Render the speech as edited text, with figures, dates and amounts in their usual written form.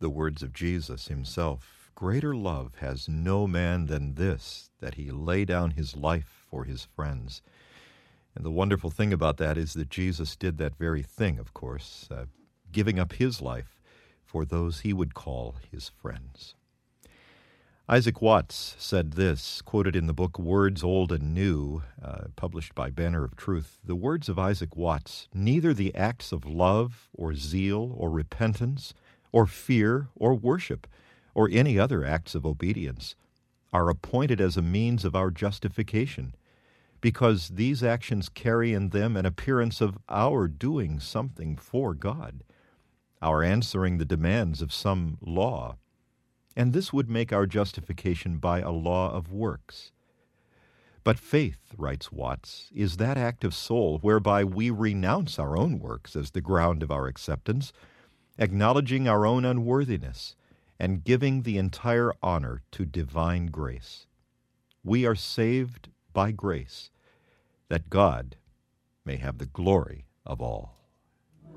the words of Jesus himself. Greater love has no man than this, that he lay down his life for his friends. And the wonderful thing about that is that Jesus did that very thing, of course, giving up his life for those he would call his friends. Isaac Watts said this, quoted in the book Words Old and New, published by Banner of Truth. The words of Isaac Watts: neither the acts of love or zeal or repentance or fear or worship or any other acts of obedience are appointed as a means of our justification, because these actions carry in them an appearance of our doing something for God, our answering the demands of some law. And this would make our justification by a law of works. But faith, writes Watts, is that act of soul whereby we renounce our own works as the ground of our acceptance, acknowledging our own unworthiness, and giving the entire honor to divine grace. We are saved by grace, that God may have the glory of all.